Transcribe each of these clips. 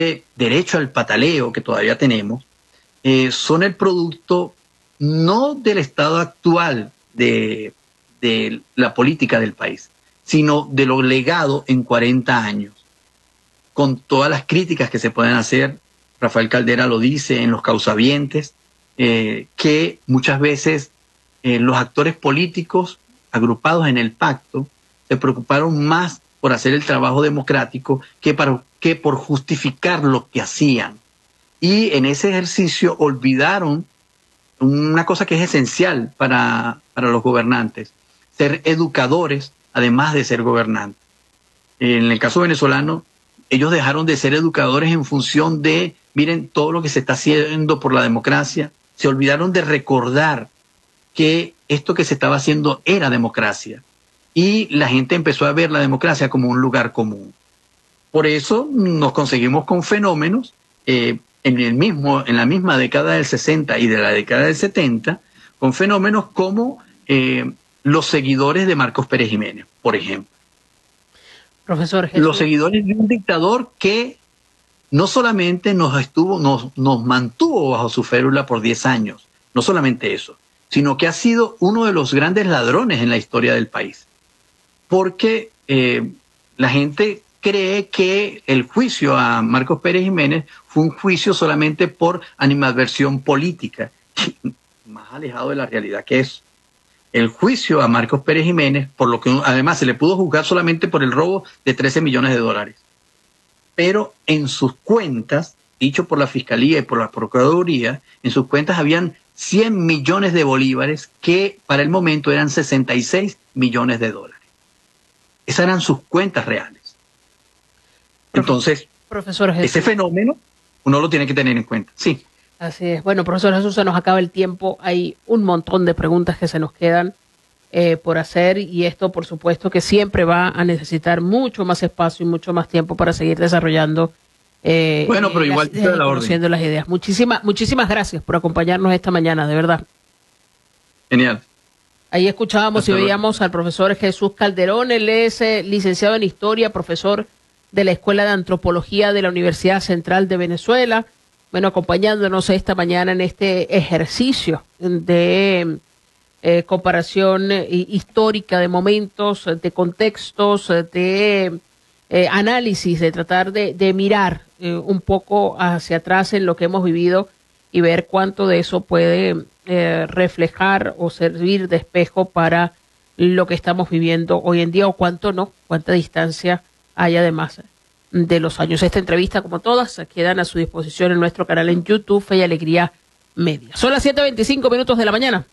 derecho al pataleo que todavía tenemos, son el producto no del estado actual de la política del país, sino de lo legado en 40 años, con todas las críticas que se pueden hacer. Rafael Caldera lo dice en Los Causavientes, que muchas veces los actores políticos agrupados en el pacto se preocuparon más por hacer el trabajo democrático que por justificar lo que hacían. Y en ese ejercicio olvidaron una cosa que es esencial para los gobernantes: ser educadores, además de ser gobernantes. En el caso venezolano, ellos dejaron de ser educadores en función de, miren, todo lo que se está haciendo por la democracia. Se olvidaron de recordar que esto que se estaba haciendo era democracia. Y la gente empezó a ver la democracia como un lugar común. Por eso nos conseguimos con fenómenos en la misma década del 60 y de la década del 70, con fenómenos como los seguidores de Marcos Pérez Jiménez, por ejemplo. Profesor Jesús. Los seguidores de un dictador que no solamente nos mantuvo bajo su férula por 10 años, no solamente eso, sino que ha sido uno de los grandes ladrones en la historia del país. Porque la gente cree que el juicio a Marcos Pérez Jiménez fue un juicio solamente por animadversión política, más alejado de la realidad que es. El juicio a Marcos Pérez Jiménez, por lo que además se le pudo juzgar solamente por el robo de $13 millones. Pero en sus cuentas, dicho por la Fiscalía y por la Procuraduría, en sus cuentas habían 100 millones de bolívares que para el momento eran $66 millones. Esas eran sus cuentas reales. Entonces, profesor Jesús, ese fenómeno uno lo tiene que tener en cuenta. Sí. Así es. Bueno, profesor Jesús, se nos acaba el tiempo. Hay un montón de preguntas que se nos quedan por hacer, y esto, por supuesto, que siempre va a necesitar mucho más espacio y mucho más tiempo para seguir desarrollando pero igual y conociendo las ideas. Muchísimas gracias por acompañarnos esta mañana, de verdad. Genial. Ahí escuchábamos y veíamos al profesor Jesús Calderón. Él es licenciado en Historia, profesor de la Escuela de Antropología de la Universidad Central de Venezuela. Bueno, acompañándonos esta mañana en este ejercicio de comparación histórica de momentos, de contextos, de análisis, de tratar de mirar un poco hacia atrás en lo que hemos vivido y ver cuánto de eso puede reflejar o servir de espejo para lo que estamos viviendo hoy en día, o cuánto no, cuánta distancia hay además de los años. Esta entrevista, como todas, quedan a su disposición en nuestro canal en YouTube, Fe y Alegría Media. Son las 7:25 de la mañana.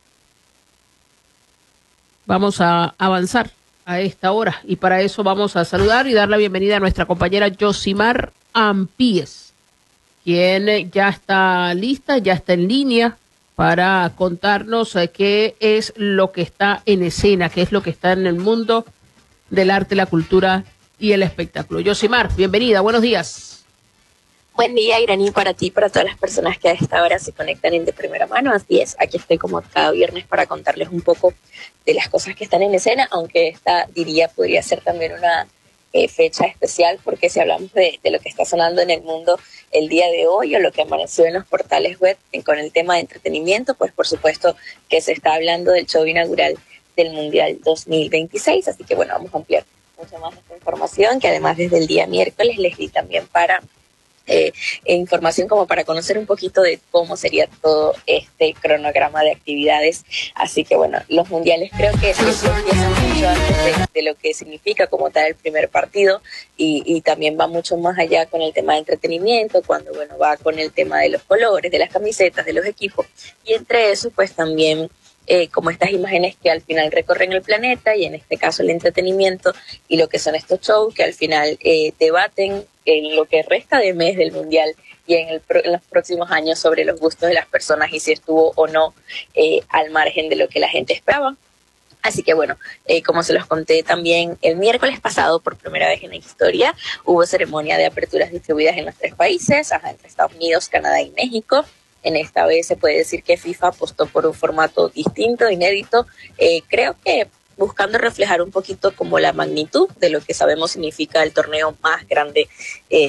Vamos a avanzar a esta hora, y para eso vamos a saludar y dar la bienvenida a nuestra compañera Yosimar Ampíes, quien ya está lista, ya está en línea para contarnos qué es lo que está en escena, qué es lo que está en el mundo del arte, la cultura y el espectáculo. Yosimar, bienvenida, buenos días. Buen día, Iraní, para ti, para todas las personas que a esta hora se conectan en De Primera Mano. Así es, aquí estoy como cada viernes para contarles un poco de las cosas que están en escena, aunque esta, podría ser también una fecha especial, porque si hablamos de lo que está sonando en el mundo el día de hoy, o lo que amaneció en los portales web con el tema de entretenimiento, pues por supuesto que se está hablando del show inaugural del Mundial 2026, así que bueno, vamos a ampliar mucho más esta información, que además desde el día miércoles les di también para información como para conocer un poquito de cómo sería todo este cronograma de actividades. Así que bueno, los mundiales creo que eso empieza mucho antes de lo que significa como tal el primer partido, y también va mucho más allá con el tema de entretenimiento, cuando bueno, va con el tema de los colores, de las camisetas, de los equipos, y entre eso pues también como estas imágenes que al final recorren el planeta, y en este caso el entretenimiento y lo que son estos shows que al final debaten en lo que resta de mes del Mundial y en los próximos años sobre los gustos de las personas y si estuvo o no al margen de lo que la gente esperaba. Así que bueno, como se los conté también el miércoles pasado, por primera vez en la historia, hubo ceremonia de aperturas distribuidas en los 3 países, entre Estados Unidos, Canadá y México. En esta vez se puede decir que FIFA apostó por un formato distinto, inédito, creo que buscando reflejar un poquito como la magnitud de lo que sabemos significa el torneo más grande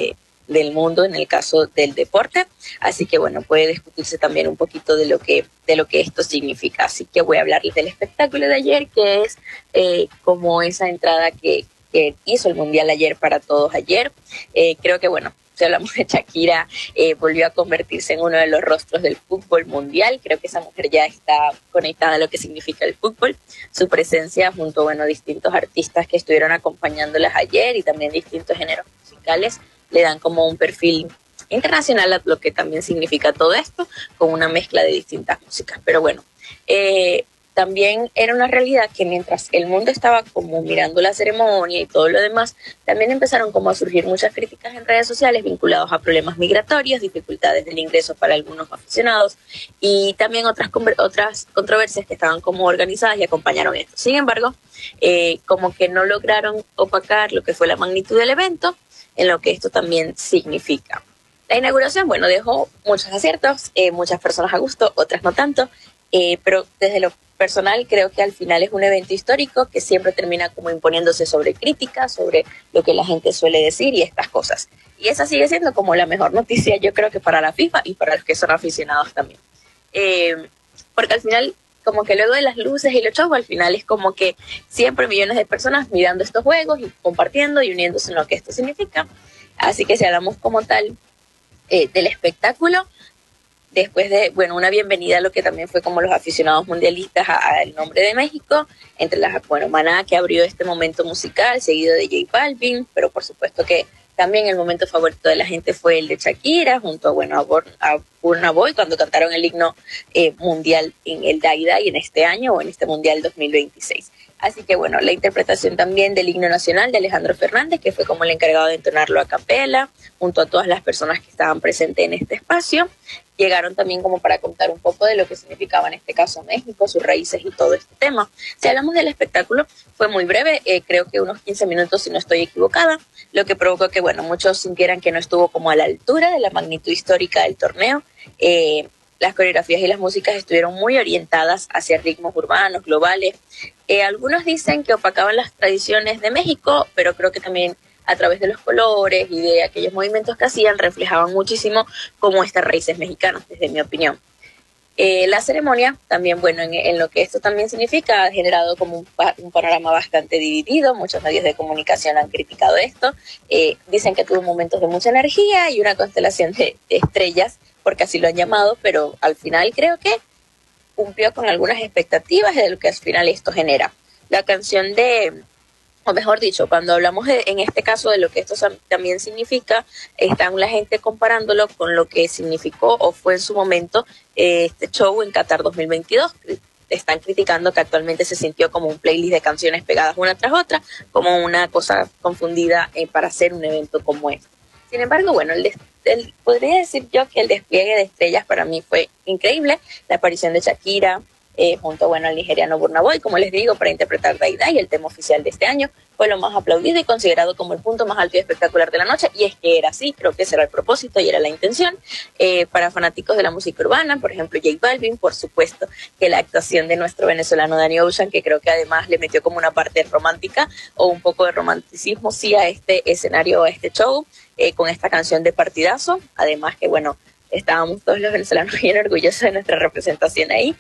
del mundo en el caso del deporte. Así que bueno, puede discutirse también un poquito de lo que esto significa. Así que voy a hablarles del espectáculo de ayer, que es como esa entrada que hizo el Mundial ayer para todos ayer. Creo que bueno, si hablamos de Shakira, volvió a convertirse en uno de los rostros del fútbol mundial. Creo que esa mujer ya está conectada a lo que significa el fútbol. Su presencia junto a distintos artistas que estuvieron acompañándolas ayer y también distintos géneros musicales le dan como un perfil internacional a lo que también significa todo esto, con una mezcla de distintas músicas. Pero bueno, también era una realidad que mientras el mundo estaba como mirando la ceremonia y todo lo demás, también empezaron como a surgir muchas críticas en redes sociales vinculados a problemas migratorios, dificultades del ingreso para algunos aficionados y también otras controversias que estaban como organizadas y acompañaron esto. Sin embargo, como que no lograron opacar lo que fue la magnitud del evento, en lo que esto también significa. La inauguración, bueno, dejó muchos aciertos, muchas personas a gusto, otras no tanto, pero desde lo personal creo que al final es un evento histórico que siempre termina como imponiéndose sobre críticas, sobre lo que la gente suele decir y estas cosas. Y esa sigue siendo como la mejor noticia, yo creo que para la FIFA y para los que son aficionados también. Porque al final, como que luego de las luces y los shows, al final es como que siempre millones de personas mirando estos juegos y compartiendo y uniéndose en lo que esto significa. Así que si hablamos como tal del espectáculo, después de, bueno, una bienvenida a lo que también fue como los aficionados mundialistas al nombre de México, entre las, bueno, Maná, que abrió este momento musical, seguido de J Balvin, pero por supuesto que también el momento favorito de la gente fue el de Shakira, junto a Burna Boy, cuando cantaron el himno mundial en el Dai Dai en este año o en este Mundial 2026. Así que bueno, la interpretación también del himno nacional de Alejandro Fernández, que fue como el encargado de entonarlo a capela, junto a todas las personas que estaban presentes en este espacio. Llegaron también como para contar un poco de lo que significaba en este caso México, sus raíces y todo este tema. Si hablamos del espectáculo, fue muy breve, creo que unos 15 minutos si no estoy equivocada, lo que provocó que, bueno, muchos sintieran que no estuvo como a la altura de la magnitud histórica del torneo. Las coreografías y las músicas estuvieron muy orientadas hacia ritmos urbanos, globales. Algunos dicen que opacaban las tradiciones de México, pero creo que también a través de los colores y de aquellos movimientos que hacían, reflejaban muchísimo como estas raíces mexicanas, desde mi opinión. La ceremonia también, bueno, en lo que esto también significa, ha generado como un panorama bastante dividido. Muchos medios de comunicación han criticado esto. Dicen que tuvo momentos de mucha energía y una constelación de estrellas, porque así lo han llamado, pero al final creo que cumplió con algunas expectativas de lo que al final esto genera. La canción o mejor dicho, cuando hablamos en este caso de lo que esto también significa, están la gente comparándolo con lo que significó o fue en su momento este show en Qatar 2022. Están criticando que actualmente se sintió como un playlist de canciones pegadas una tras otra, como una cosa confundida para hacer un evento como este. Sin embargo, bueno, podría decir yo que el despliegue de estrellas para mí fue increíble. La aparición de Shakira, junto al nigeriano Burna Boy, como les digo, para interpretar Dai Dai, el tema oficial de este año, fue lo más aplaudido y considerado como el punto más alto y espectacular de la noche, y es que era así, creo que ese era el propósito y era la intención. Para fanáticos de la música urbana, por ejemplo, J Balvin, por supuesto que la actuación de nuestro venezolano Danny Ocean, que creo que además le metió como una parte romántica o un poco de romanticismo, sí, a este escenario, a este show, con esta canción de partidazo, además que, bueno, estábamos todos los venezolanos bien orgullosos de nuestra representación ahí.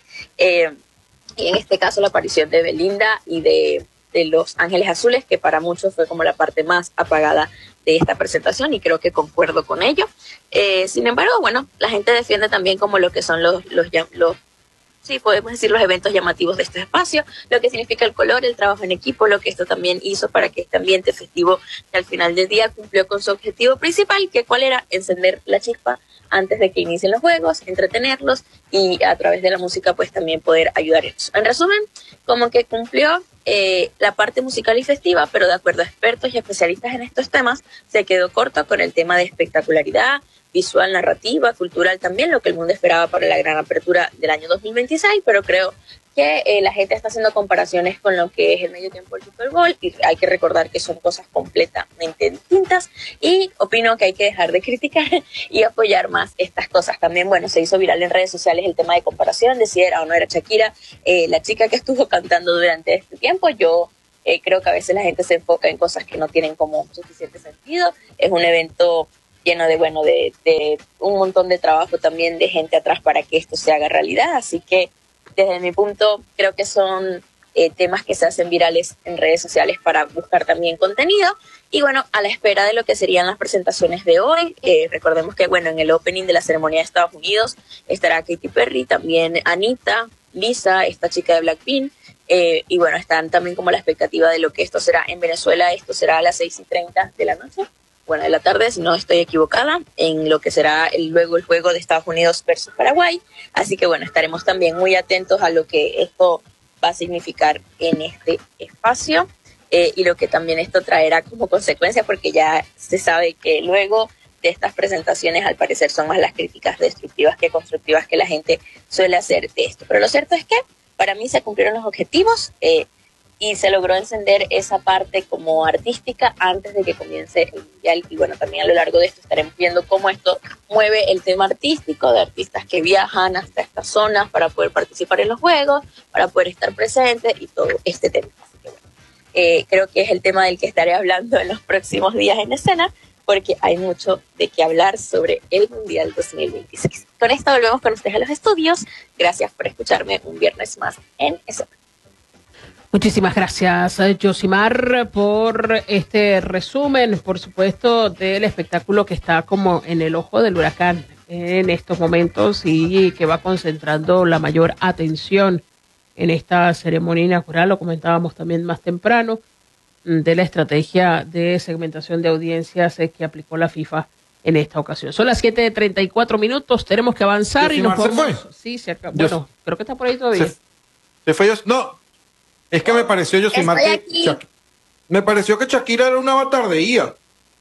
Y en este caso la aparición de Belinda y de Los Ángeles Azules, que para muchos fue como la parte más apagada de esta presentación, y creo que concuerdo con ello. Sin embargo, bueno, la gente defiende también como lo que son los sí, podemos decir los eventos llamativos de este espacio, lo que significa el color, el trabajo en equipo, lo que esto también hizo para que este ambiente festivo, que al final del día cumplió con su objetivo principal, que cuál era encender la chispa antes de que inicien los juegos, entretenerlos y a través de la música pues también poder ayudar en eso. En resumen, como que cumplió la parte musical y festiva, pero de acuerdo a expertos y especialistas en estos temas, se quedó corto con el tema de espectacularidad, visual, narrativa, cultural también, lo que el mundo esperaba para la gran apertura del año 2026, pero creo que la gente está haciendo comparaciones con lo que es el medio tiempo del Super Bowl y hay que recordar que son cosas completamente distintas, y opino que hay que dejar de criticar y apoyar más estas cosas. También, bueno, se hizo viral en redes sociales el tema de comparación de si era o no era Shakira la chica que estuvo cantando durante este tiempo. Yo creo que a veces la gente se enfoca en cosas que no tienen como suficiente sentido. Es un evento lleno de, bueno, de un montón de trabajo también de gente atrás para que esto se haga realidad. Así que desde mi punto creo que son temas que se hacen virales en redes sociales para buscar también contenido. Y bueno, a la espera de lo que serían las presentaciones de hoy, recordemos que bueno, en el opening de la ceremonia de Estados Unidos estará Katy Perry, también Anita, Lisa, esta chica de Blackpink, y bueno, están también como la expectativa de lo que esto será en Venezuela. Esto será a las 6:30 de la noche, bueno, de la tarde, si no estoy equivocada, en lo que será luego el juego de Estados Unidos versus Paraguay. Así que bueno, estaremos también muy atentos a lo que esto va a significar en este espacio, y lo que también esto traerá como consecuencia, porque ya se sabe que luego de estas presentaciones al parecer son más las críticas destructivas que constructivas que la gente suele hacer de esto. Pero lo cierto es que para mí se cumplieron los objetivos, y se logró encender esa parte como artística antes de que comience el mundial. Y bueno, también a lo largo de esto estaremos viendo cómo esto mueve el tema artístico de artistas que viajan hasta estas zonas para poder participar en los juegos, para poder estar presentes y todo este tema. Así que bueno, creo que es el tema del que estaré hablando en los próximos días en escena, porque hay mucho de qué hablar sobre el Mundial 2026. Con esto volvemos con ustedes a los estudios. Gracias por escucharme un viernes más en Escena. Muchísimas gracias, Yosimar, por este resumen, por supuesto, del espectáculo que está como en el ojo del huracán en estos momentos y que va concentrando la mayor atención en esta ceremonia inaugural. Lo comentábamos también más temprano, de la estrategia de segmentación de audiencias que aplicó la FIFA en esta ocasión. Son las 7:34, tenemos que avanzar y nos vamos. Sí, cerca. Bueno, creo que está por ahí todavía. ¿Se fue? No. Es que me pareció, Yosimar, me pareció que Shakira era un avatar de IA.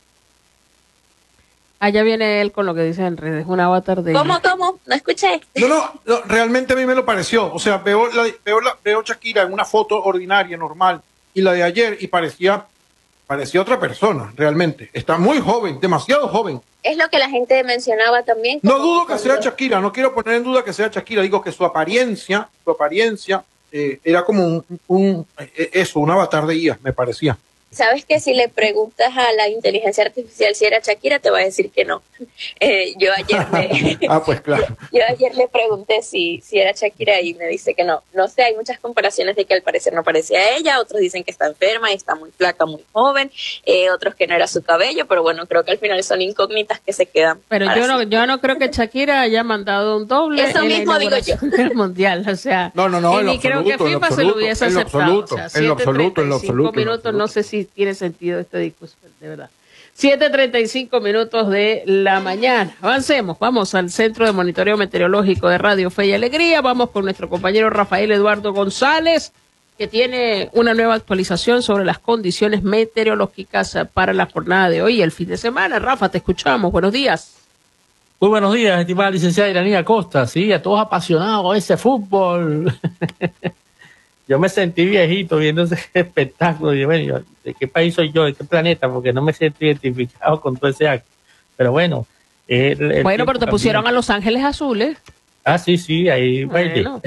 Allá viene él con lo que dice en redes, un avatar de IA. ¿Cómo? No escuché. No, realmente a mí me lo pareció. O sea, veo Shakira en una foto ordinaria, normal, y la de ayer, y parecía otra persona, realmente. Está muy joven, demasiado joven. Es lo que la gente mencionaba también. No dudo que sea Shakira, no quiero poner en duda que sea Shakira, digo que su apariencia era como un avatar de IA, me parecía. Sabes que si le preguntas a la inteligencia artificial si era Shakira, te va a decir que no. Yo ayer pues claro. Yo ayer le pregunté si era Shakira y me dice que no. No sé, hay muchas comparaciones de que al parecer no parecía a ella, otros dicen que está enferma y está muy flaca, muy joven, otros que no era su cabello, pero bueno, creo que al final son incógnitas que se quedan. Pero yo no creo que Shakira haya mandado un doble. Eso mismo digo yo. Del mundial, o sea. No, ni creo que FIFA se lo hubiese aceptado. En lo absoluto. 5 minutos, no sé si tiene sentido esta discusión, de verdad. 7:35 de la mañana. Avancemos, vamos al Centro de Monitoreo Meteorológico de Radio Fe y Alegría. Vamos con nuestro compañero Rafael Eduardo González, que tiene una nueva actualización sobre las condiciones meteorológicas para la jornada de hoy y el fin de semana. Rafa, te escuchamos. Buenos días. Muy buenos días, estimada licenciada Iranía Acosta. Sí, a todos apasionados ese fútbol. Yo me sentí viejito viendo ese espectáculo. Y bueno, ¿de qué país soy yo? ¿De qué planeta? Porque no me siento identificado con todo ese acto. Pero bueno. Bueno, pero te pusieron a Los Ángeles Azules. Ah, sí, ahí. Bueno.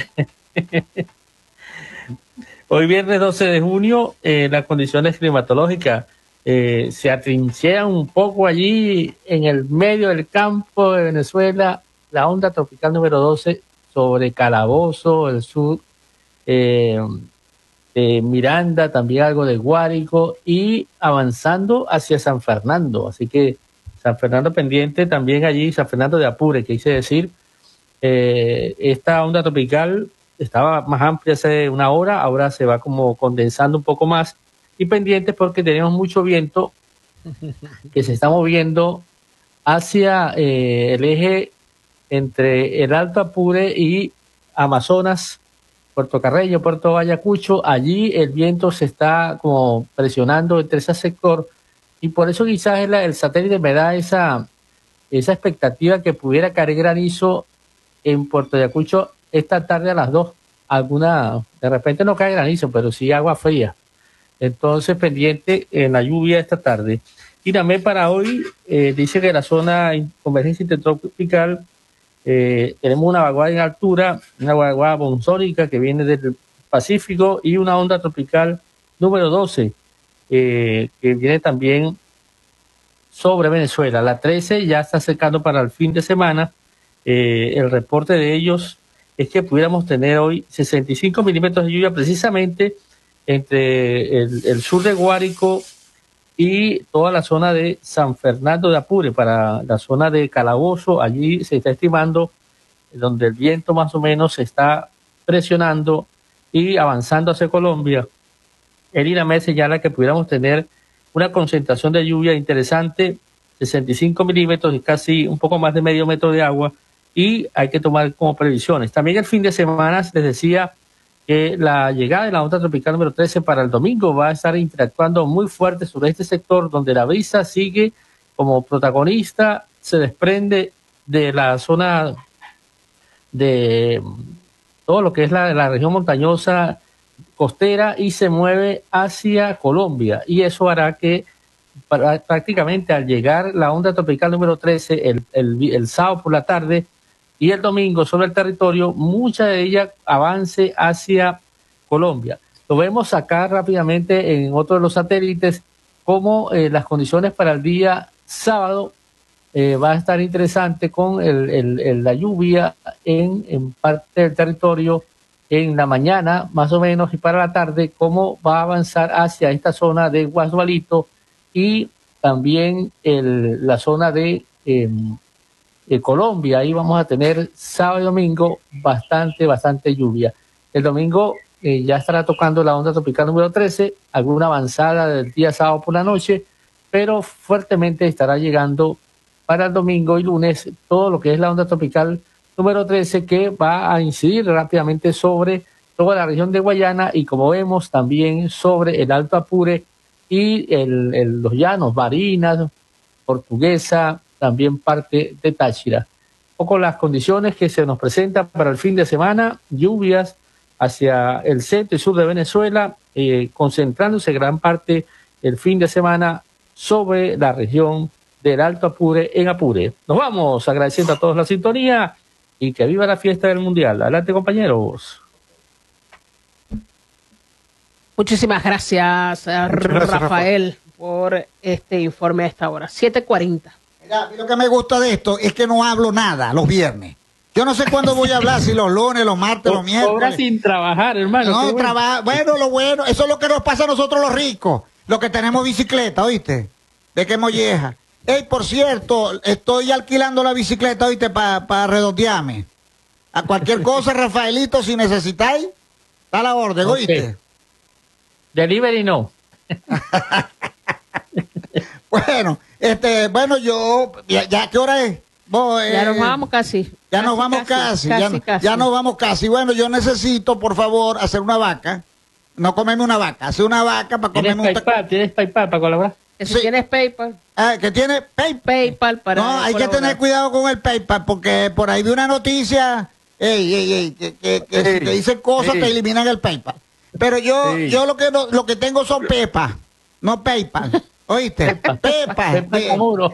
Hoy viernes 12 de junio, las condiciones climatológicas se atrincheran un poco allí en el medio del campo de Venezuela. La onda tropical número 12 sobre Calabozo, el sur. Miranda, también algo de Guárico y avanzando hacia San Fernando, así que San Fernando pendiente también allí, San Fernando de Apure, que quise decir, esta onda tropical estaba más amplia hace una hora, ahora se va como condensando un poco más y pendientes porque tenemos mucho viento que se está moviendo hacia el eje entre el Alto Apure y Amazonas, Puerto Carreño, Puerto Ayacucho. Allí el viento se está como presionando entre ese sector y por eso quizás el satélite me da esa expectativa que pudiera caer granizo en Puerto Ayacucho esta tarde a las 2. De repente no cae granizo, pero sí agua fría. Entonces pendiente en la lluvia esta tarde. Y también para hoy dice que la zona convergencia intertropical tenemos una vaguada en altura, una vaguada monzónica que viene del Pacífico y una onda tropical número 12 que viene también sobre Venezuela. La 13 ya está acercando para el fin de semana. El reporte de ellos es que pudiéramos tener hoy 65 milímetros de lluvia precisamente entre el sur de Guárico y toda la zona de San Fernando de Apure. Para la zona de Calabozo, allí se está estimando donde el viento más o menos se está presionando y avanzando hacia Colombia. El INAMED señala que pudiéramos tener una concentración de lluvia interesante, 65 milímetros y casi un poco más de medio metro de agua, y hay que tomar como previsiones. También el fin de semana les decía que la llegada de la onda tropical número 13 para el domingo va a estar interactuando muy fuerte sobre este sector, donde la brisa sigue como protagonista, se desprende de la zona de todo lo que es la región montañosa costera y se mueve hacia Colombia, y eso hará que prácticamente al llegar la onda tropical número 13 el sábado por la tarde y el domingo sobre el territorio, mucha de ella avance hacia Colombia. Lo vemos acá rápidamente en otro de los satélites, como las condiciones para el día sábado va a estar interesante con la lluvia en parte del territorio en la mañana más o menos, y para la tarde cómo va a avanzar hacia esta zona de Guasdualito y también la zona de Colombia. Ahí vamos a tener sábado y domingo bastante lluvia. El domingo ya estará tocando la onda tropical número 13, alguna avanzada del día sábado por la noche, pero fuertemente estará llegando para el domingo y lunes todo lo que es la onda tropical número 13, que va a incidir rápidamente sobre toda la región de Guayana y, como vemos, también sobre el Alto Apure y los llanos, Barinas, Portuguesa, también parte de Táchira. Un poco las condiciones que se nos presentan para el fin de semana: lluvias hacia el centro y sur de Venezuela, concentrándose gran parte el fin de semana sobre la región del Alto Apure en Apure. Nos vamos agradeciendo a todos la sintonía y que viva la fiesta del Mundial. Adelante, compañeros. Muchísimas gracias, Rafael, por este informe a esta hora. 7:40. Mira, lo que me gusta de esto es que no hablo nada los viernes. Yo no sé cuándo voy a hablar, si los lunes, los martes, los miércoles. Ahora sin trabajar, hermano. No, bueno, lo bueno, eso es lo que nos pasa a nosotros los ricos, los que tenemos bicicleta, ¿oíste? De qué molleja. Ey, por cierto, estoy alquilando la bicicleta, ¿oíste? Para redondearme. A cualquier cosa, Rafaelito, si necesitáis, está a la orden, ¿oíste? Delivery no. Bueno, yo, ya ¿qué hora es? Ya nos vamos casi. Ya nos vamos casi. Ya nos vamos casi. Bueno, yo necesito, por favor, hacer una vaca. No comerme una vaca, hacer una vaca para comerme un taco. ¿Tienes PayPal para colaborar? Si tienes PayPal. ¿Que tiene PayPal para no, hay que tener cuidado con el PayPal, porque por ahí vi una noticia que dicen cosas, te eliminan el PayPal. Pero yo lo que tengo son Pepa, no PayPal. ¿Oíste? Pepa. Te voy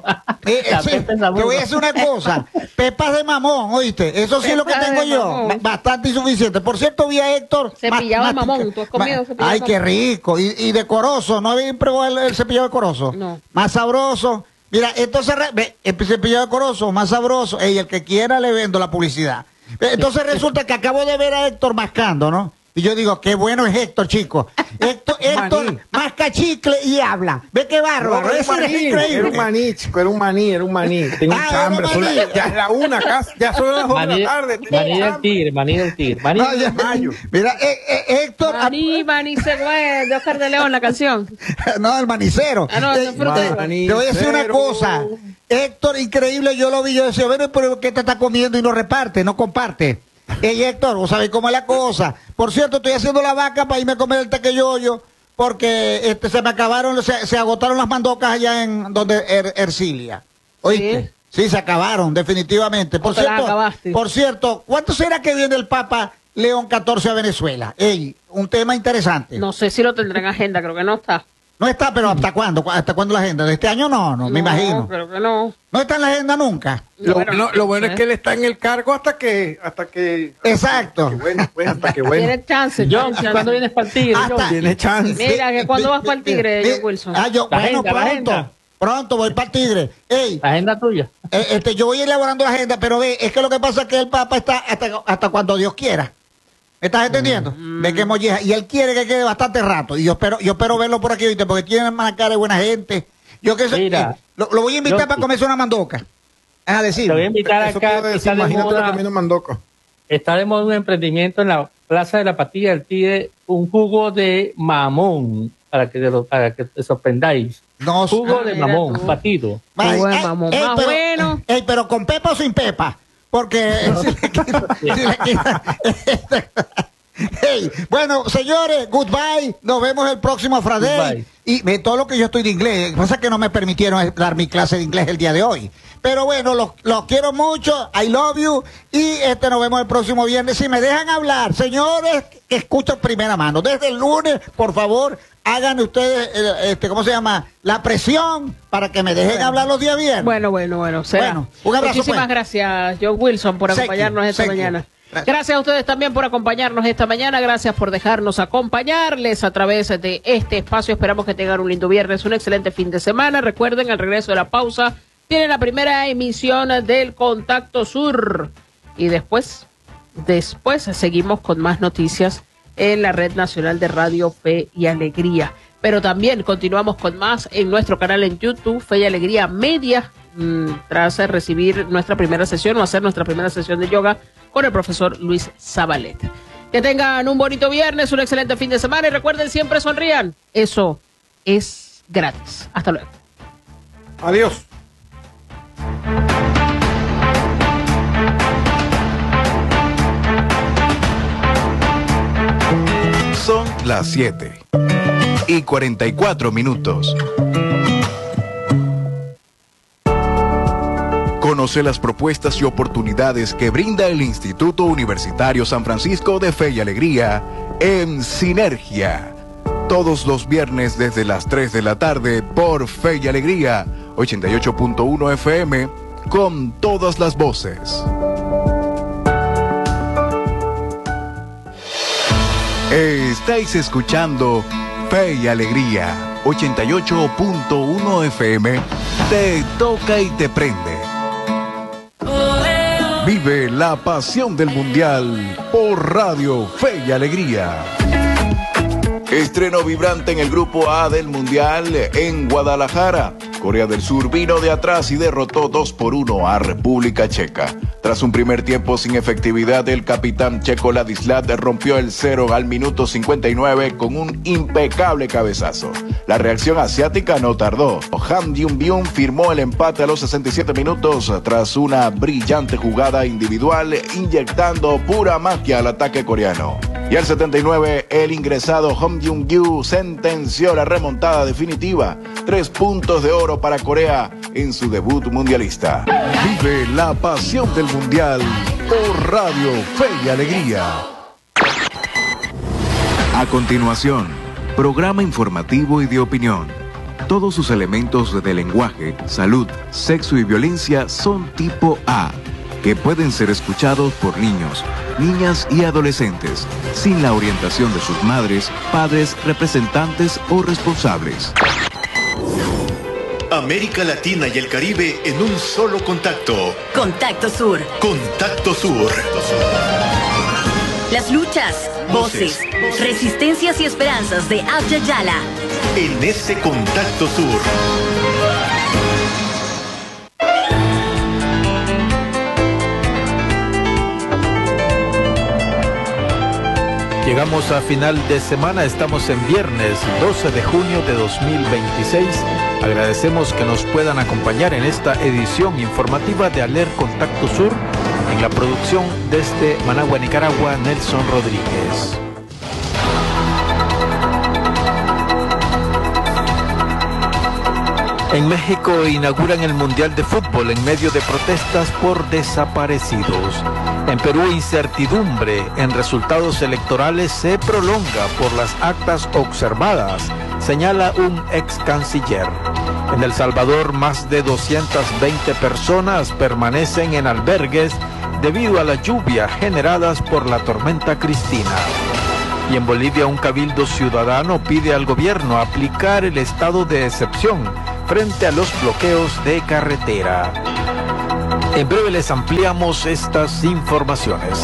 a decir una cosa. Pepas de mamón, ¿oíste? Eso sí es lo que tengo yo. Bastante insuficiente. Por cierto, vi a Héctor. Cepillado de mamón. ¿Tú has comido cepillado? Ay, qué rico. Y de corozo. ¿No habían probado el cepillado de corozo? No. Más sabroso. Mira, entonces, el cepillado de corozo, más sabroso. Ey, el que quiera le vendo la publicidad. Entonces resulta que acabo de ver a Héctor mascando, ¿no? Y yo digo, qué bueno es Héctor, chico. Héctor masca chicle y habla. Ve qué bárbaro. Eso es increíble. Era un maní, chico, era un maní. Tengo un hambre. Ya es la una, casi. Ya son las 2 de la tarde. Maní del tigre. De mayo. Mira, Héctor. Maní se fue de Oscar de León, la canción. No, el manicero. No, te voy a decir una cosa. Héctor, increíble, yo lo vi, yo decía, bueno, pero ¿qué te está comiendo y no reparte, no comparte? Ey, Héctor, vos sabés cómo es la cosa. Por cierto, estoy haciendo la vaca para irme a comer el tequeyoyo, porque se me acabaron, se agotaron las mandocas allá en donde Ercilia. ¿Oíste? Sí, se acabaron, definitivamente. Por cierto, ¿cuánto será que viene el Papa León XIV a Venezuela? Ey, un tema interesante. No sé si lo tendrá en agenda, creo que no está. No está, pero ¿hasta cuándo? ¿Hasta cuándo la agenda? ¿De este año? No, me imagino. No, creo que no. ¿No está en la agenda nunca? Lo bueno es que él está en el cargo hasta que Exacto. Hasta que bueno. Tiene chance. John, ¿cuándo vienes para el Tigre? Tiene chance. Mira, que cuando vas para el Tigre, John Wilson. Bueno, pronto. Pronto voy para el Tigre. Ey, La agenda tuya. yo voy elaborando la agenda, pero ve, es que lo que pasa es que el Papa está hasta cuando Dios quiera. ¿Me estás entendiendo? Ve que molleja. Y él quiere que quede bastante rato. Y yo espero verlo por aquí, ¿viste? Porque tiene una cara de buena gente. Yo que sé, Mira, lo voy a invitar para comerse una mandoca. Es decir. Te voy a invitar Eso acá. quiero decir, imagínate lo comiendo mandoca. Está de moda un emprendimiento en la Plaza de la Pastilla del Tigre, un jugo de mamón, para que te sorprendáis. No, Jugo de mira mamón, tú. batido. Jugo de mamón. Más pero, bueno. Pero con pepa o sin pepa. Porque si le quita- Hey, bueno, señores, goodbye. Nos vemos el próximo Friday. Goodbye. Y ve todo lo que yo estoy de inglés. Lo que pasa es que no me permitieron dar mi clase de inglés el día de hoy. Pero bueno, los quiero mucho. I love you. Y nos vemos el próximo viernes. Si me dejan hablar, señores, escucho primera mano. Desde el lunes, por favor, hagan ustedes, ¿cómo se llama? La presión para que me dejen hablar los días viernes. Bueno. Será. Bueno, un abrazo, Muchísimas pues. gracias, John Wilson, por Thank acompañarnos you, esta thank you. mañana. Gracias. Gracias a ustedes también por acompañarnos esta mañana. Gracias por dejarnos acompañarles a través de este espacio. Esperamos que tengan un lindo viernes, un excelente fin de semana. Recuerden, al regreso de la pausa, tienen la primera emisión del Contacto Sur. Y después seguimos con más noticias en la Red Nacional de Radio Fe y Alegría. Pero también continuamos con más en nuestro canal en YouTube, Fe y Alegría Media, tras recibir nuestra primera sesión o hacer nuestra primera sesión de yoga con el profesor Luis Zabalet. Que tengan un bonito viernes, un excelente fin de semana y recuerden, siempre sonrían. Eso es gratis. Hasta luego. Adiós. Son las 7:44. Conoce las propuestas y oportunidades que brinda el Instituto Universitario San Francisco de Fe y Alegría en Sinergia. Todos los viernes desde las 3 de la tarde por Fe y Alegría, 88.1 FM, con todas las voces. Estáis escuchando Fe y Alegría, 88.1 FM, te toca y te prende. Vive la pasión del Mundial por Radio Fe y Alegría. Estreno vibrante en el Grupo A del Mundial en Guadalajara. Corea del Sur vino de atrás y derrotó 2-1 a República Checa. Tras un primer tiempo sin efectividad, el capitán checo Ladislav rompió el 0 al minuto 59 con un impecable cabezazo. La reacción asiática no tardó. Han Jung-byung firmó el empate a los 67 minutos tras una brillante jugada individual, inyectando pura magia al ataque coreano. Y al 79, el ingresado Hong Jung-gyu sentenció la remontada definitiva. 3 puntos de oro para Corea en su debut mundialista. Vive la pasión del Mundial por Radio Fe y Alegría. A continuación, programa informativo y de opinión. Todos sus elementos de lenguaje, salud, sexo y violencia son tipo A, que pueden ser escuchados por niños, niñas y adolescentes, sin la orientación de sus madres, padres, representantes o responsables. América Latina y el Caribe en un solo contacto. Contacto Sur. Contacto Sur. Las luchas, voces, resistencias y esperanzas de Abya Yala. En ese Contacto Sur. Llegamos a final de semana, estamos en viernes 12 de junio de 2026. Agradecemos que nos puedan acompañar en esta edición informativa de Aler Contacto Sur. En la producción desde Managua, Nicaragua, Nelson Rodríguez. En México inauguran el Mundial de Fútbol en medio de protestas por desaparecidos. En Perú, incertidumbre en resultados electorales se prolonga por las actas observadas, señala un ex canciller. En El Salvador, más de 220 personas permanecen en albergues debido a la lluvia generadas por la tormenta Cristina. Y en Bolivia, un cabildo ciudadano pide al gobierno aplicar el estado de excepción frente a los bloqueos de carretera. En breve les ampliamos estas informaciones.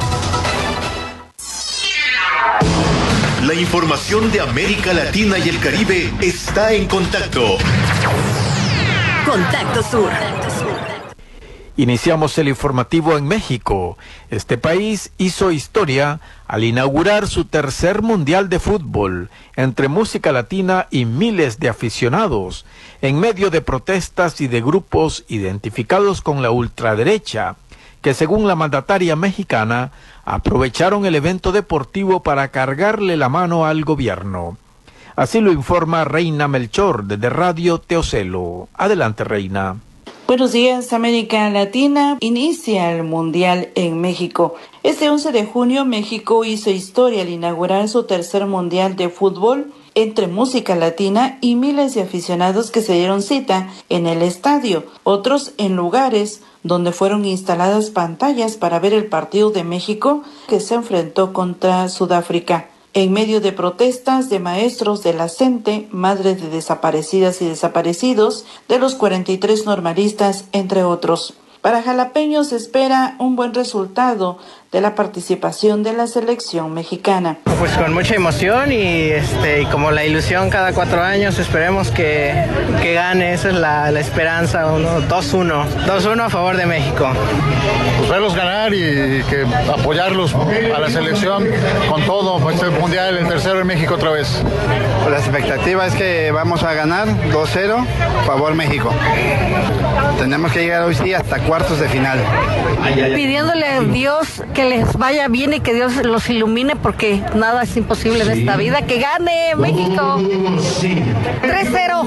La información de América Latina y el Caribe está en Contacto. Contacto Sur. Iniciamos el informativo en México. Este país hizo historia al inaugurar su tercer mundial de fútbol entre música latina y miles de aficionados, en medio de protestas y de grupos identificados con la ultraderecha, que según la mandataria mexicana, aprovecharon el evento deportivo para cargarle la mano al gobierno. Así lo informa Reina Melchor desde Radio Teocelo. Adelante, Reina. Buenos días, América Latina. Inicia el Mundial en México. Este 11 de junio, México hizo historia al inaugurar su tercer Mundial de fútbol entre música latina y miles de aficionados que se dieron cita en el estadio, otros en lugares donde fueron instaladas pantallas para ver el partido de México que se enfrentó contra Sudáfrica. En medio de protestas de maestros de la CENTE, madres de desaparecidas y desaparecidos, de los 43 normalistas, entre otros. Para Jalapeños se espera un buen resultado de la participación de la selección mexicana. Pues con mucha emoción y como la ilusión cada 4 años, esperemos que gane, esa es la esperanza. 2-1 a favor de México. Pues verlos ganar y que apoyarlos a la selección con todo, pues el mundial, el tercero en México otra vez. La expectativa es que vamos a ganar 2-0, favor México. Tenemos que llegar hoy sí hasta cuartos de final. Pidiéndole a Dios que les vaya bien y que Dios los ilumine, porque nada es imposible de esta vida. ¡Que gane México! 3-0.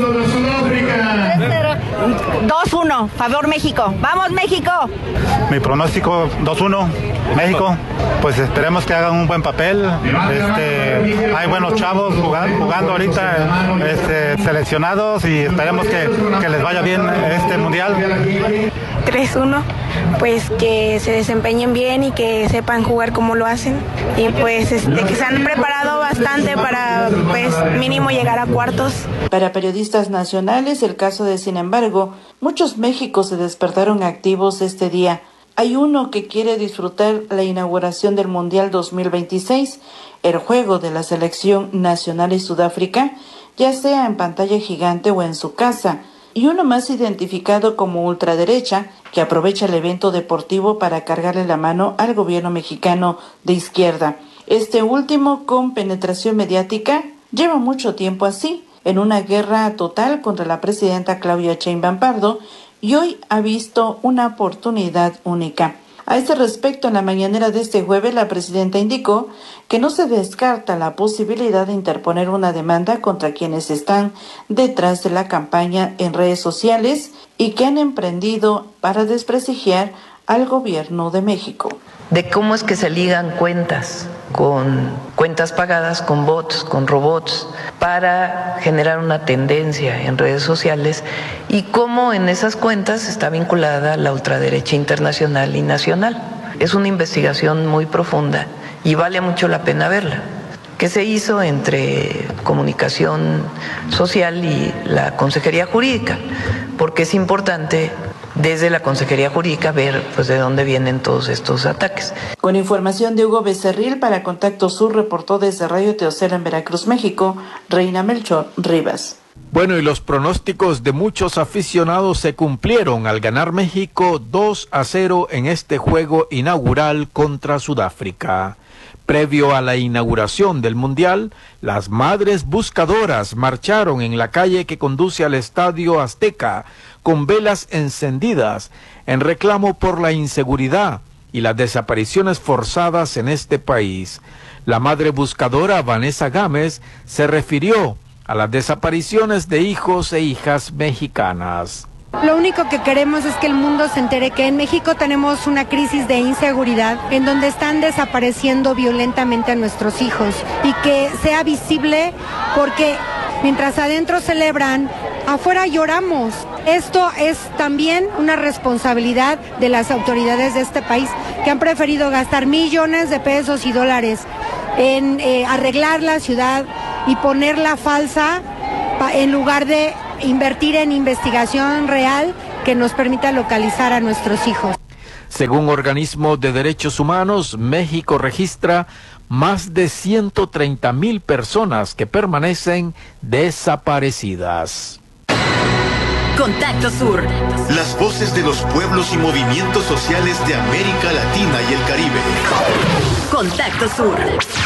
2-1, favor México. ¡Vamos México! Mi pronóstico 2-1, México. Pues esperemos que hagan un buen papel. Hay buenos chavos jugando ahorita, seleccionados, y esperemos que les vaya bien este mundial. 3-1, pues que se desempeñen bien y que sepan jugar como lo hacen, y pues que se han preparado bastante para pues mínimo llegar a cuartos. Para periodistas nacionales, el caso de Sin embargo, muchos Méxicos se despertaron activos este día. Hay uno que quiere disfrutar la inauguración del Mundial 2026, el juego de la selección nacional y Sudáfrica, ya sea en pantalla gigante o en su casa, y uno más identificado como ultraderecha, que aprovecha el evento deportivo para cargarle la mano al gobierno mexicano de izquierda. Este último, con penetración mediática, lleva mucho tiempo así, en una guerra total contra la presidenta Claudia Sheinbaum Pardo, y hoy ha visto una oportunidad única. A este respecto, en la mañanera de este jueves, la presidenta indicó que no se descarta la posibilidad de interponer una demanda contra quienes están detrás de la campaña en redes sociales y que han emprendido para desprestigiar al gobierno de México. De cómo es que se ligan cuentas, con cuentas pagadas, con bots, con robots, para generar una tendencia en redes sociales, y cómo en esas cuentas está vinculada la ultraderecha internacional y nacional. Es una investigación muy profunda y vale mucho la pena verla, que se hizo entre Comunicación Social y la Consejería Jurídica, porque es importante desde la Consejería Jurídica ver pues de dónde vienen todos estos ataques. Con información de Hugo Becerril, para Contacto Sur, reportó desde Radio Teocelo en Veracruz, México, Reina Melchor Rivas. Bueno, y los pronósticos de muchos aficionados se cumplieron al ganar México 2-0 en este juego inaugural contra Sudáfrica. Previo a la inauguración del Mundial, las madres buscadoras marcharon en la calle que conduce al Estadio Azteca con velas encendidas en reclamo por la inseguridad y las desapariciones forzadas en este país. La madre buscadora Vanessa Gámez se refirió a las desapariciones de hijos e hijas mexicanas. Lo único que queremos es que el mundo se entere que en México tenemos una crisis de inseguridad en donde están desapareciendo violentamente a nuestros hijos, y que sea visible, porque mientras adentro celebran, afuera lloramos. Esto es también una responsabilidad de las autoridades de este país, que han preferido gastar millones de pesos y dólares en arreglar la ciudad y ponerla falsa en lugar de invertir en investigación real que nos permita localizar a nuestros hijos. Según organismos de derechos humanos, México registra más de 130,000 personas que permanecen desaparecidas. Contacto Sur. Las voces de los pueblos y movimientos sociales de América Latina y el Caribe. Contacto Sur.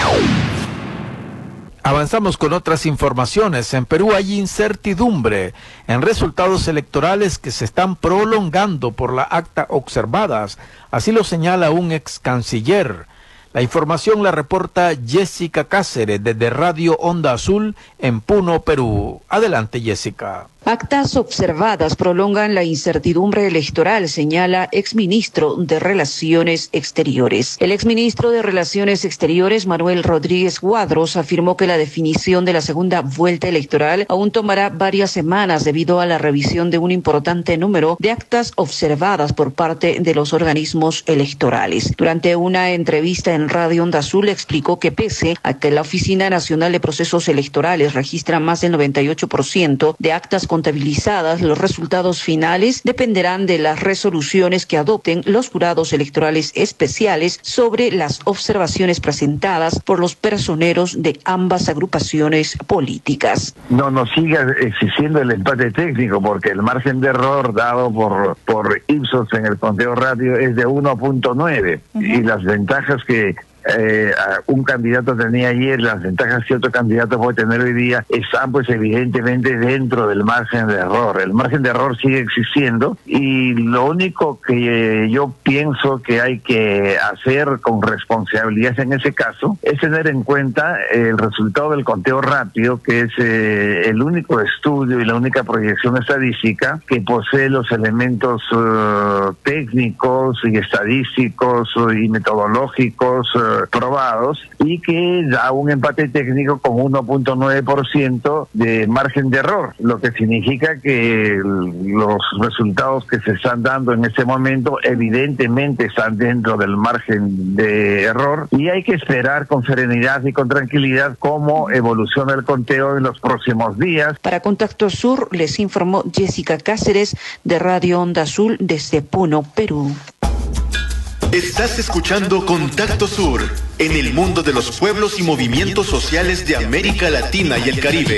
Avanzamos con otras informaciones. En Perú hay incertidumbre en resultados electorales que se están prolongando por la acta observadas. Así lo señala un ex canciller. La información la reporta Jessica Cáceres desde Radio Onda Azul en Puno, Perú. Adelante, Jessica. Actas observadas prolongan la incertidumbre electoral, señala exministro de Relaciones Exteriores. El exministro de Relaciones Exteriores, Manuel Rodríguez Cuadros, afirmó que la definición de la segunda vuelta electoral aún tomará varias semanas debido a la revisión de un importante número de actas observadas por parte de los organismos electorales. Durante una entrevista en Radio Onda Azul explicó que pese a que la Oficina Nacional de Procesos Electorales registra más del 98% de actas contabilizadas, los resultados finales dependerán de las resoluciones que adopten los jurados electorales especiales sobre las observaciones presentadas por los personeros de ambas agrupaciones políticas. No nos siga existiendo el empate técnico porque el margen de error dado por Ipsos en el conteo radio es de 1.9 y las ventajas que un candidato tenía ayer, las ventajas que otro candidato puede tener hoy día, están pues evidentemente dentro del margen de error. El margen de error sigue existiendo y lo único que yo pienso que hay que hacer con responsabilidad en ese caso es tener en cuenta el resultado del conteo rápido, que es el único estudio y la única proyección estadística que posee los elementos técnicos y estadísticos y metodológicos probados y que da un empate técnico con 1.9% de margen de error, lo que significa que los resultados que se están dando en este momento evidentemente están dentro del margen de error y hay que esperar con serenidad y con tranquilidad cómo evoluciona el conteo en los próximos días. Para Contacto Sur les informó Jessica Cáceres de Radio Onda Azul desde Puno, Perú. Estás escuchando Contacto Sur, en el mundo de los pueblos y movimientos sociales de América Latina y el Caribe.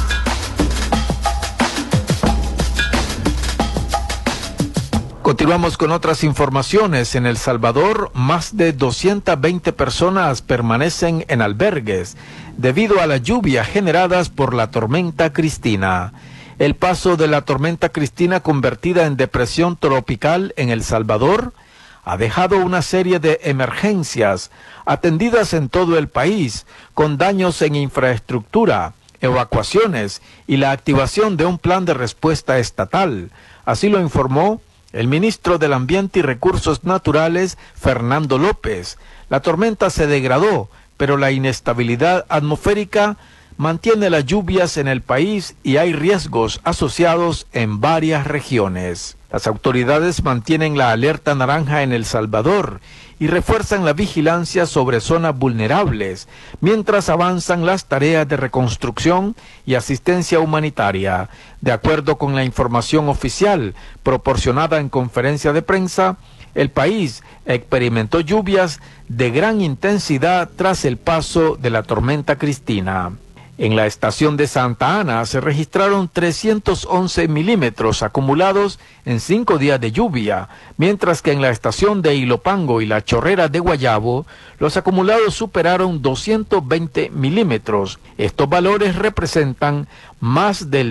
Continuamos con otras informaciones. En El Salvador, más de 220 personas permanecen en albergues debido a las lluvias generadas por la tormenta Cristina. El paso de la tormenta Cristina, convertida en depresión tropical en El Salvador, ha dejado una serie de emergencias atendidas en todo el país, con daños en infraestructura, evacuaciones y la activación de un plan de respuesta estatal. Así lo informó el ministro del Ambiente y Recursos Naturales, Fernando López. La tormenta se degradó, pero la inestabilidad atmosférica mantiene las lluvias en el país y hay riesgos asociados en varias regiones. Las autoridades mantienen la alerta naranja en El Salvador y refuerzan la vigilancia sobre zonas vulnerables, mientras avanzan las tareas de reconstrucción y asistencia humanitaria. De acuerdo con la información oficial proporcionada en conferencia de prensa, el país experimentó lluvias de gran intensidad tras el paso de la tormenta Cristina. En la estación de Santa Ana se registraron 311 milímetros acumulados en 5 días de lluvia, mientras que en la estación de Ilopango y la Chorrera de Guayabo, los acumulados superaron 220 milímetros. Estos valores representan más del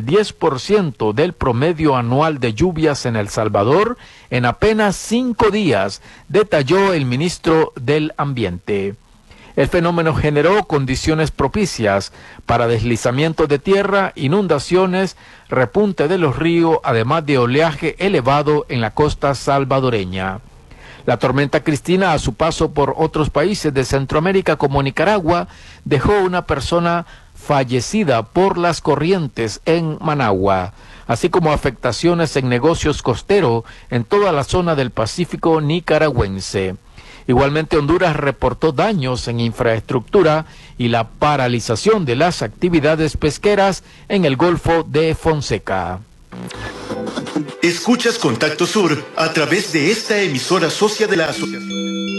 10% del promedio anual de lluvias en El Salvador en apenas 5 días, detalló el ministro del Ambiente. El fenómeno generó condiciones propicias para deslizamiento de tierra, inundaciones, repunte de los ríos, además de oleaje elevado en la costa salvadoreña. La tormenta Cristina, a su paso por otros países de Centroamérica como Nicaragua, dejó una persona fallecida por las corrientes en Managua, así como afectaciones en negocios costeros en toda la zona del Pacífico nicaragüense. Igualmente, Honduras reportó daños en infraestructura y la paralización de las actividades pesqueras en el Golfo de Fonseca. Escuchas Contacto Sur a través de esta emisora socia de la Asociación.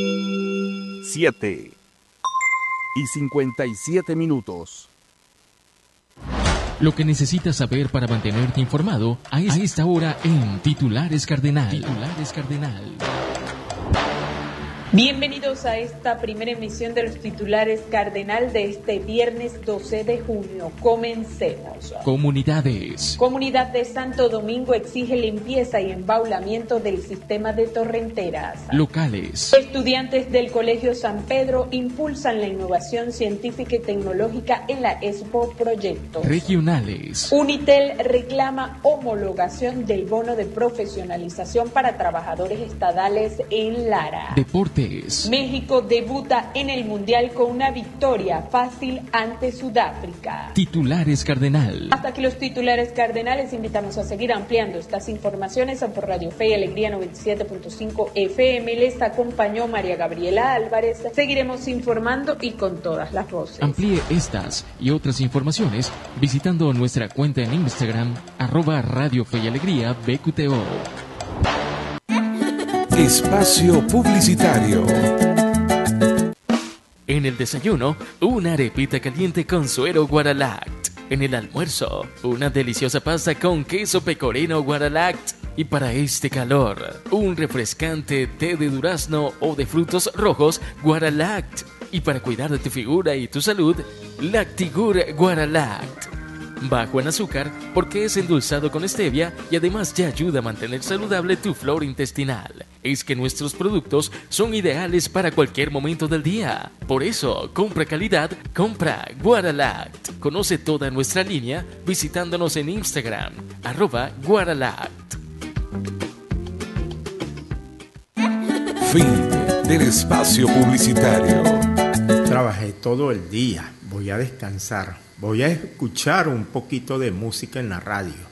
7:57. Lo que necesitas saber para mantenerte informado a esta hora en Titulares Cardenal. Bienvenidos a esta primera emisión de los Titulares Cardenal de este viernes 12 de junio. Comencemos. Comunidades. Comunidad de Santo Domingo exige limpieza y embaulamiento del sistema de torrenteras. Locales. Estudiantes del Colegio San Pedro impulsan la innovación científica y tecnológica en la Expo Proyectos. Regionales. Unitel reclama homologación del bono de profesionalización para trabajadores estadales en Lara. Deportes. México debuta en el Mundial con una victoria fácil ante Sudáfrica. Titulares Cardenal. Hasta aquí los titulares cardenales. Invitamos a seguir ampliando estas informaciones por Radio Fe y Alegría 97.5 FM. Les acompañó María Gabriela Álvarez. Seguiremos informando y con todas las voces. Amplíe estas y otras informaciones visitando nuestra cuenta en Instagram @Radio Fe y Alegría BQTO. Espacio publicitario. En el desayuno, una arepita caliente con suero Guaralact. En el almuerzo, una deliciosa pasta con queso pecorino Guaralact. Y para este calor, un refrescante té de durazno o de frutos rojos Guaralact. Y para cuidar de tu figura y tu salud, Lactigur Guaralact. Bajo en azúcar porque es endulzado con stevia y además te ayuda a mantener saludable tu flora intestinal. Es que nuestros productos son ideales para cualquier momento del día. Por eso, compra calidad, compra Guaralact. Conoce toda nuestra línea visitándonos en Instagram @Guaralact. Fin del espacio publicitario. Trabajé todo el día, voy a descansar. Voy a escuchar un poquito de música en la radio.